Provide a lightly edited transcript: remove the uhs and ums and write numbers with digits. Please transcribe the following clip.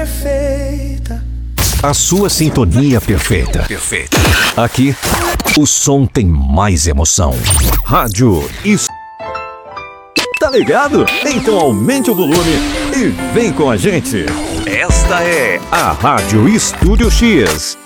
Perfeita. A sua sintonia perfeita. Aqui, o som tem mais emoção. Rádio Tá ligado? Então aumente o volume e vem com a gente. Esta é a Rádio Estúdio X.